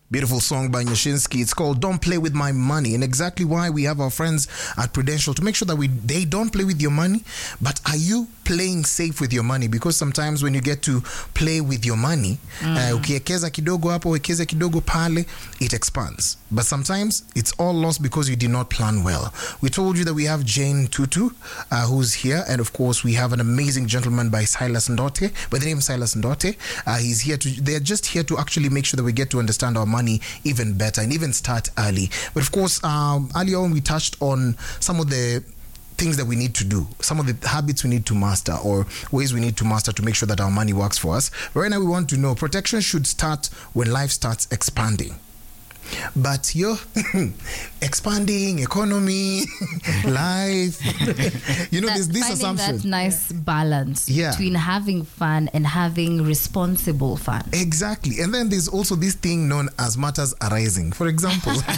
Beautiful song by Nyashinsky. It's called Don't Play With My Money, and exactly why we have our friends at Prudential to make sure that they don't play with your money, but are you playing safe with your money? Because sometimes when you get to play with your money, ukiekeza kidogo hapo, wekeza kidogo pale, it expands. But sometimes it's all lost because you did not plan well. We told you that we have Jane Tutu, who's here, and of course we have an amazing gentleman by Silas Ndote, by the name Silas Ndote. He's here they're just here to actually make sure that we get to understand our money even better and even start early. But of course, earlier on we touched on some of the things that we need to do, some of the habits we need to master or ways we need to master to make sure that our money works for us. But right now we want to know protection should start when life starts expanding. But you're expanding economy, life, there's this assumption. That nice balance between having fun and having responsible fun. Exactly. And then there's also this thing known as matters arising. For example, which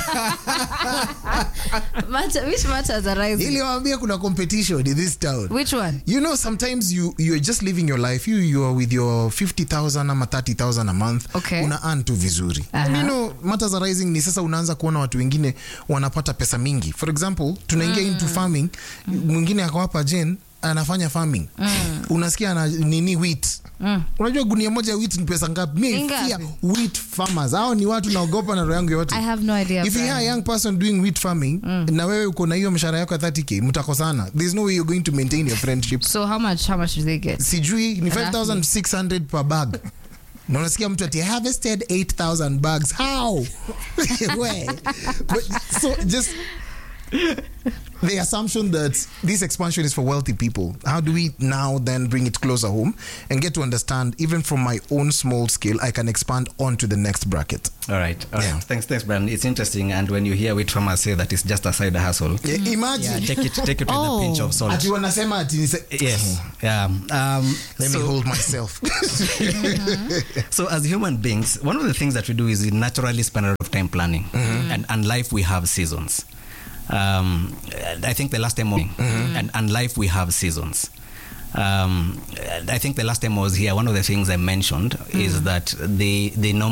matters arising? Iliwaambia kuna competition in this town. Which one? Sometimes you're just living your life. You are with your 50,000 or 30,000 a month. Okay. Una earn tu vizuri. Matters arising ni sasa unaanza kuona watu wengine wanapata pesa mingi. For example, tunaingia into farming. Mwingine ako hapa Jen anafanya farming. Unasikia na nini wheat. Unajua gunia moja wheat ni pesa ngapi? Mimi wheat farmers. Hao ni watu naogopa na roho yangu yote. I have no idea. If you are a young person doing wheat farming na wewe uko na hiyo mshahara yako 30k, mtakosana. There's no way you're going to maintain your friendship. So how much do they get? Sijui ni 5,600 per bag. Na unasikia mtu ati harvested 8,000 bags. How? Where? But so just the assumption that this expansion is for wealthy people. How do we now then bring it closer home and get to understand, even from my own small scale, I can expand on to the next bracket? All right. Yeah. Thanks, Brian. It's interesting, and when you hear wheat farmers say that it's just a side hustle, imagine. Take it with a pinch of salt. Ati wanasema ati yes. Yeah. Let me hold myself. So as human beings, one of the things that we do is we naturally spend a lot of time planning, and life we have seasons. I think the last time and life we have seasons. I think the last time I was here, one of the things I mentioned is that the